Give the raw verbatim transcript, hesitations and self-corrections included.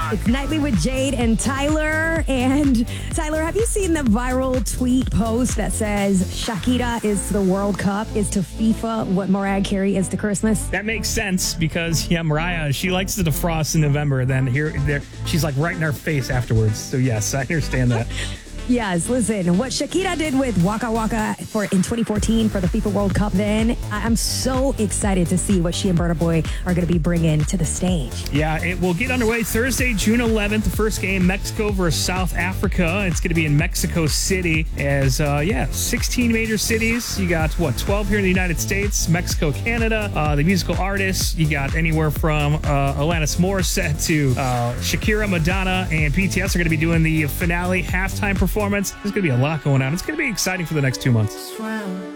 It's Nightly with Jade and Tyler. And Tyler, have you seen the viral tweet post that says Shakira is to the World Cup, is to FIFA what Mariah Carey is to Christmas? That makes sense because, yeah, Mariah, she likes to defrost in November. Then here, there, she's like right in our face afterwards. So, yes, I understand that. Yes, listen, what Shakira did with Waka Waka for in twenty fourteen for the FIFA World Cup then, I'm so excited to see what she and Burna Boy are going to be bringing to the stage. Yeah, it will get underway Thursday, June eleventh, the first game, Mexico versus South Africa. It's going to be in Mexico City as, uh, yeah, sixteen major cities. You got, what, twelve here in the United States, Mexico, Canada. Uh, the musical artists, you got anywhere from uh, Alanis Morissette to uh, Shakira, Madonna, and B T S are going to be doing the finale halftime performance. There's going to be a lot going on. It's going to be exciting for the next two months.